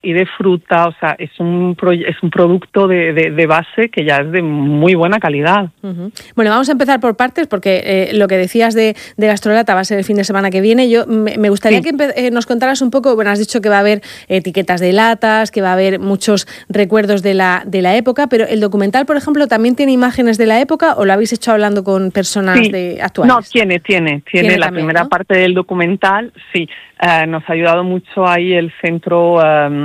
y de fruta, o sea, es un producto de base que ya es de muy buena calidad. Uh-huh. Bueno, vamos a empezar por partes porque lo que decías de Gastrolata va a ser el fin de semana que viene. Yo me gustaría que nos contaras un poco, bueno, has dicho que va a haber etiquetas de latas, que va a haber muchos recuerdos de la época, pero el documental, por ejemplo, ¿también tiene imágenes de la época o lo habéis hecho hablando con personas actuales? No, tiene la también, primera parte del documental, sí. Nos ha ayudado mucho ahí el centro,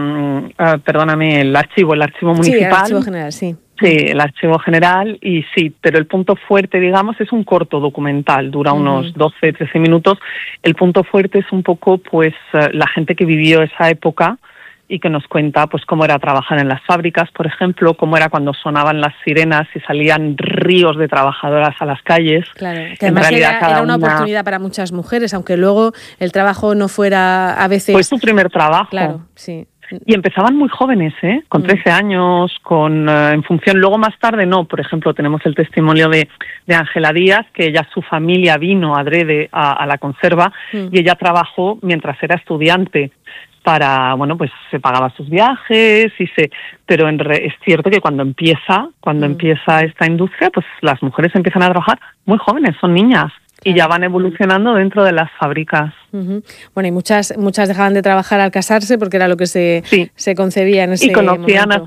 el archivo municipal. Sí, el archivo general, sí. Sí, el archivo general y sí, pero el punto fuerte, digamos, es un corto documental, dura unos 12, 13 minutos. El punto fuerte es un poco, pues, la gente que vivió esa época y que nos cuenta, pues, cómo era trabajar en las fábricas, por ejemplo, cómo era cuando sonaban las sirenas y salían ríos de trabajadoras a las calles. Claro, que además era una oportunidad para muchas mujeres, aunque luego el trabajo no fuera a veces... Fue su primer trabajo. Claro, sí. Y empezaban muy jóvenes, con 13 años, en función, luego más tarde no. Por ejemplo, tenemos el testimonio de Ángela Díaz, que ella, su familia vino adrede a la conserva y ella trabajó mientras era estudiante para, bueno, pues se pagaba sus viajes pero es cierto que cuando empieza esta industria, pues las mujeres empiezan a trabajar muy jóvenes, son niñas. Y ya van evolucionando dentro de las fábricas. Uh-huh. Bueno, y muchas dejaban de trabajar al casarse porque era lo que se concebía en ese momento. Y conocían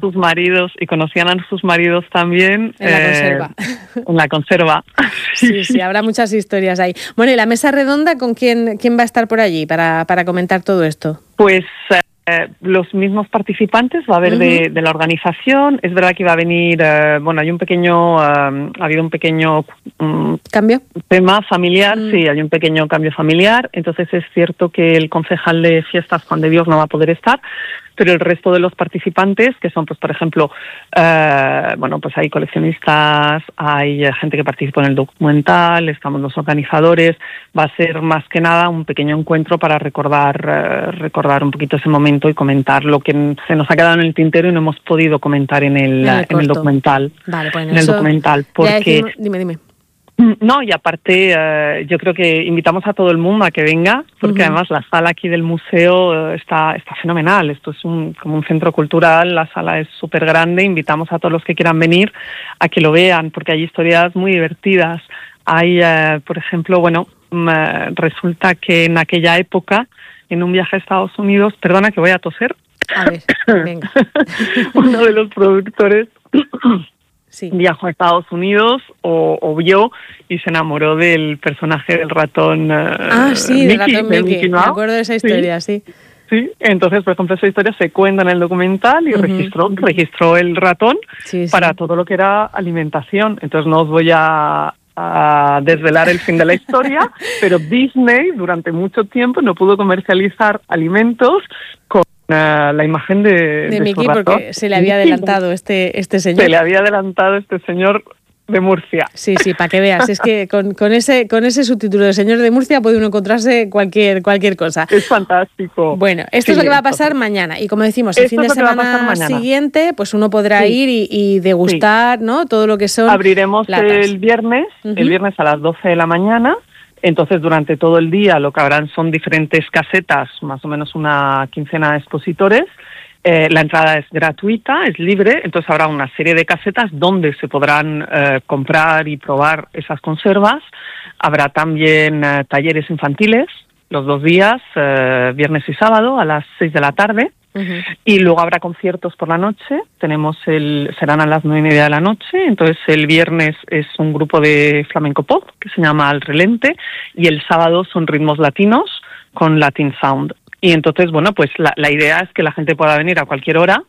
a sus maridos también. En la conserva. En la conserva. Sí, habrá muchas historias ahí. Bueno, ¿y la mesa redonda con quién va a estar por allí para comentar todo esto? Pues... los mismos participantes va a haber de la organización. Es verdad que va a venir, ha habido un pequeño cambio, tema familiar, sí, hay un pequeño cambio familiar. Entonces es cierto que el concejal de fiestas, Juan de Dios, no va a poder estar, pero el resto de los participantes, que son, pues, por ejemplo, pues hay coleccionistas, hay gente que participó en el documental, estamos los organizadores. Va a ser más que nada un pequeño encuentro para recordar un poquito ese momento y comentar lo que se nos ha quedado en el tintero y no hemos podido comentar en el documental. Vale, pues en el documental, porque... Dime. No, y aparte yo creo que invitamos a todo el mundo a que venga, porque además la sala aquí del museo está fenomenal. Esto es como un centro cultural, la sala es súper grande. Invitamos a todos los que quieran venir a que lo vean, porque hay historias muy divertidas. Hay, por ejemplo, resulta que en aquella época, en un viaje a Estados Unidos, perdona que voy a toser. A ver, venga. Uno de los productores... viajó a Estados Unidos o vio y se enamoró del personaje del ratón del ratón Mickey. Me acuerdo de esa historia, sí. Sí, entonces, por ejemplo, esa historia se cuenta en el documental y registró el ratón para todo lo que era alimentación. Entonces no os voy a desvelar el fin de la historia, pero Disney durante mucho tiempo no pudo comercializar alimentos con la imagen de Mickey, porque se le había adelantado este señor. Se le había adelantado este señor de Murcia. Sí, para que veas, es que con ese subtítulo de señor de Murcia puede uno encontrarse cualquier cosa. Es fantástico. Bueno, esto es lo que va a pasar mañana y como decimos, el fin de semana siguiente, pues uno podrá ir y degustar, ¿no? Todo lo que son Abriremos latas. el viernes a las 12 de la mañana. Entonces, durante todo el día lo que habrán son diferentes casetas, más o menos una quincena de expositores. La entrada es gratuita, es libre, entonces habrá una serie de casetas donde se podrán comprar y probar esas conservas. Habrá también talleres infantiles los 2 días, viernes y sábado, a las 6 de la tarde. Y luego habrá conciertos por la noche. Serán a las 9:30 de la noche. Entonces el viernes es un grupo de flamenco pop que se llama Al Relente y el sábado son ritmos latinos con Latin Sound. Y entonces, bueno, pues la idea es que la gente pueda venir a cualquier hora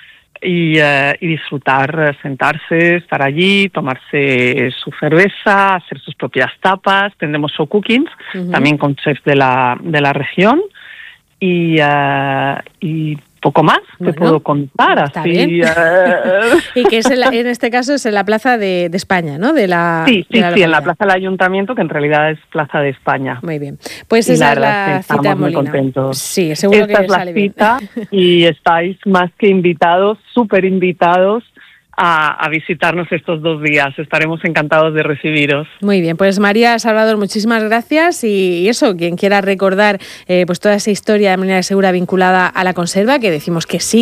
y disfrutar, sentarse, estar allí, tomarse su cerveza, hacer sus propias tapas. Tendremos show cookings, también con chefs de la región. Y poco más te puedo contar. Está así. Bien. Y que en este caso es en la Plaza de España, ¿no? Sí, en la Plaza del Ayuntamiento, que en realidad es Plaza de España. Muy bien. Pues esa es la cita, Molina. Muy contentos. Sí, seguro que sale bien. Esta es la cita y estáis más que invitados, súper invitados. a visitarnos estos 2 días. Estaremos encantados de recibiros. Muy bien, pues María Salvador, muchísimas gracias y eso, quien quiera recordar pues toda esa historia de manera segura vinculada a la conserva, que decimos que sí,